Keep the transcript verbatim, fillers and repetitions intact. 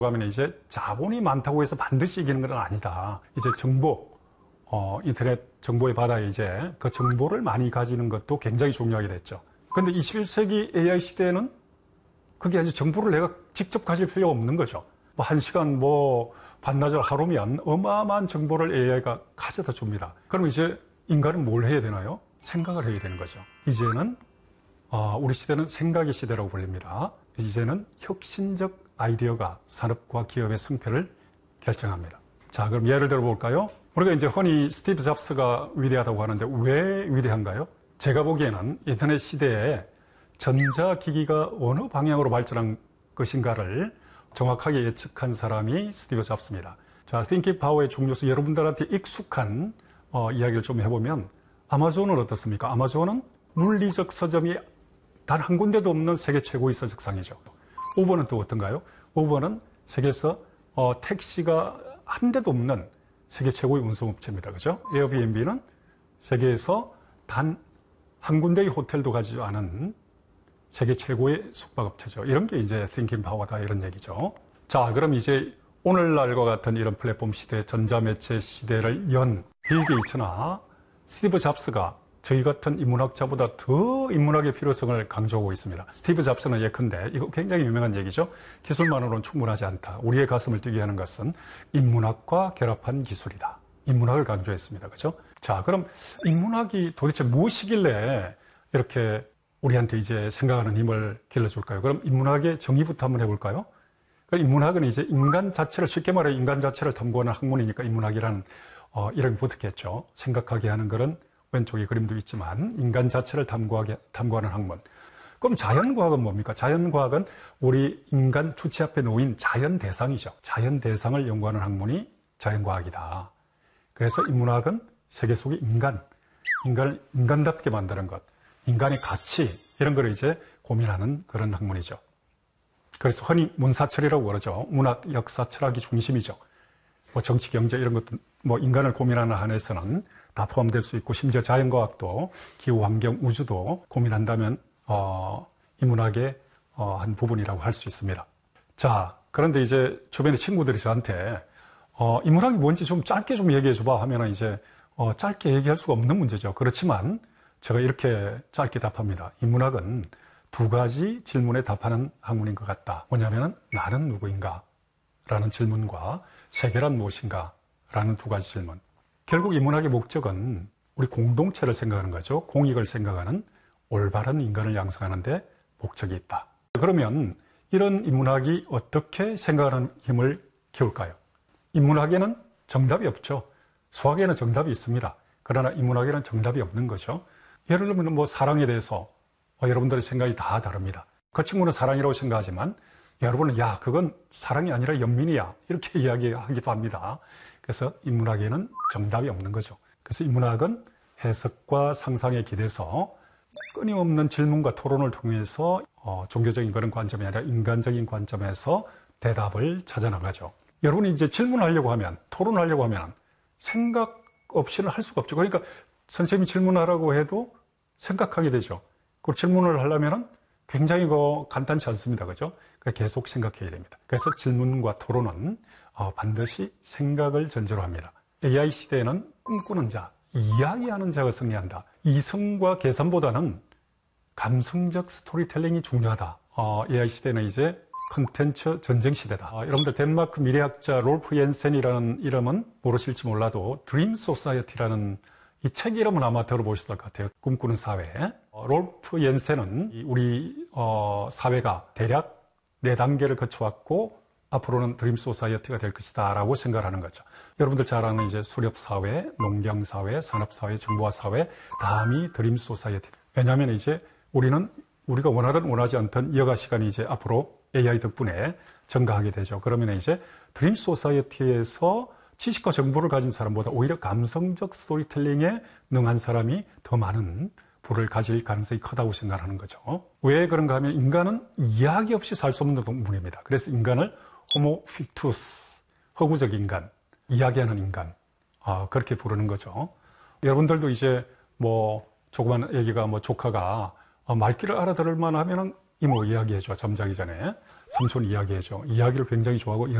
하면 이제 자본이 많다고 해서 반드시 이기는 건 아니다. 이제 정보, 어, 인터넷 정보의 바다에 이제 그 정보를 많이 가지는 것도 굉장히 중요하게 됐죠. 그런데 이십일 세기 에이아이 시대에는 그게 아니라 정보를 내가 직접 가질 필요가 없는 거죠. 뭐 한 시간 뭐 반나절 하루면 어마어마한 정보를 에이아이가 가져다 줍니다. 그럼 이제 인간은 뭘 해야 되나요? 생각을 해야 되는 거죠. 이제는 어, 우리 시대는 생각의 시대라고 불립니다. 이제는 혁신적 아이디어가 산업과 기업의 승패를 결정합니다. 자, 그럼 예를 들어 볼까요? 우리가 이제 흔히 스티브 잡스가 위대하다고 하는데 왜 위대한가요? 제가 보기에는 인터넷 시대에 전자기기가 어느 방향으로 발전한 것인가를 정확하게 예측한 사람이 스티브 잡스입니다. 자, Thinking Power의 중요성, 여러분들한테 익숙한 어, 이야기를 좀 해보면 아마존은 어떻습니까? 아마존은 물리적 서점이 단 한 군데도 없는 세계 최고의 서적상이죠. 우버는 또 어떤가요? 우버는 세계에서 어, 택시가 한 대도 없는 세계 최고의 운송업체입니다. 그죠? 에어비앤비는 세계에서 단 한 군데의 호텔도 가지지 않은 세계 최고의 숙박업체죠. 이런 게 이제 Thinking Power다 이런 얘기죠. 자, 그럼 이제 오늘날과 같은 이런 플랫폼 시대, 전자매체 시대를 연 빌 게이츠나 스티브 잡스가 저희 같은 인문학자보다 더 인문학의 필요성을 강조하고 있습니다. 스티브 잡스는 예컨대, 이거 굉장히 유명한 얘기죠. 기술만으로는 충분하지 않다. 우리의 가슴을 뛰게 하는 것은 인문학과 결합한 기술이다. 인문학을 강조했습니다. 그죠? 자, 그럼 인문학이 도대체 무엇이길래 이렇게 우리한테 이제 생각하는 힘을 길러줄까요? 그럼 인문학의 정의부터 한번 해볼까요? 인문학은 이제 인간 자체를, 쉽게 말해 인간 자체를 탐구하는 학문이니까 인문학이라는 어, 이름이 붙었겠죠. 생각하게 하는 그런 왼쪽에 그림도 있지만 인간 자체를 탐구하게, 탐구하는 학문. 그럼 자연과학은 뭡니까? 자연과학은 우리 인간 주체 앞에 놓인 자연 대상이죠. 자연 대상을 연구하는 학문이 자연과학이다. 그래서 인문학은 세계 속의 인간, 인간을 인간답게 만드는 것, 인간의 가치 이런 걸 이제 고민하는 그런 학문이죠. 그래서 흔히 문사철이라고 그러죠. 문학, 역사, 철학이 중심이죠. 뭐 정치, 경제 이런 것도 뭐 인간을 고민하는 한에서는 다 포함될 수 있고, 심지어 자연과학도 기후, 환경, 우주도 고민한다면 어, 인문학의 어, 한 부분이라고 할 수 있습니다. 자, 그런데 이제 주변의 친구들이 저한테 어, 인문학이 뭔지 좀 짧게 좀 얘기해 줘봐 하면은 이제 어, 짧게 얘기할 수가 없는 문제죠. 그렇지만 제가 이렇게 짧게 답합니다. 인문학은 두 가지 질문에 답하는 학문인 것 같다. 뭐냐면은 나는 누구인가? 라는 질문과 세계란 무엇인가? 라는 두 가지 질문. 결국 인문학의 목적은 우리 공동체를 생각하는 거죠. 공익을 생각하는 올바른 인간을 양성하는 데 목적이 있다. 그러면 이런 인문학이 어떻게 생각하는 힘을 키울까요? 인문학에는 정답이 없죠. 수학에는 정답이 있습니다. 그러나 인문학에는 정답이 없는 거죠. 예를 들면 뭐 사랑에 대해서 어, 여러분들의 생각이 다 다릅니다. 그 친구는 사랑이라고 생각하지만 여러분은 야 그건 사랑이 아니라 연민이야 이렇게 이야기하기도 합니다. 그래서 인문학에는 정답이 없는 거죠. 그래서 인문학은 해석과 상상에 기대서 끊임없는 질문과 토론을 통해서 어, 종교적인 그런 관점이 아니라 인간적인 관점에서 대답을 찾아나가죠. 여러분이 이제 질문하려고 하면, 토론하려고 하면 생각 없이는 할 수가 없죠. 그러니까 선생님이 질문하라고 해도 생각하게 되죠. 그 질문을 하려면 굉장히 그 간단치 않습니다. 그죠? 계속 생각해야 됩니다. 그래서 질문과 토론은 어, 반드시 생각을 전제로 합니다. 에이아이 시대에는 꿈꾸는 자, 이야기하는 자가 승리한다. 이성과 계산보다는 감성적 스토리텔링이 중요하다. 어, 에이아이 시대는 이제 콘텐츠 전쟁 시대다. 어, 여러분들 덴마크 미래학자 롤프 옌센이라는 이름은 모르실지 몰라도 드림 소사이어티라는 이 책 이름은 아마 들어보셨을 것 같아요. 꿈꾸는 사회. 어, 롤프 옌센은 우리 어, 사회가 대략 네 단계를 거쳐왔고 앞으로는 드림 소사이어티가 될 것이다 라고 생각하는 거죠. 여러분들 잘 아는 이제 수렵사회, 농경사회, 산업사회, 정보화사회, 다음이 드림 소사이어티. 왜냐하면 이제 우리는 우리가 원하든 원하지 않든 여가 시간이 이제 앞으로 에이아이 덕분에 증가하게 되죠. 그러면 이제 드림 소사이어티에서 지식과 정보를 가진 사람보다 오히려 감성적 스토리텔링에 능한 사람이 더 많은 부를 가질 가능성이 크다고 생각하는 거죠. 왜 그런가 하면 인간은 이야기 없이 살 수 없는 동물입니다. 그래서 인간을 호모 픽투스, 허구적 인간, 이야기하는 인간, 아, 그렇게 부르는 거죠. 여러분들도 이제 뭐 조그만 애기가 뭐 조카가 어, 말귀를 알아들을 만하면은 이모 이야기해줘 잠자기 전에. 삼촌 이야기해줘. 이야기를 굉장히 좋아하고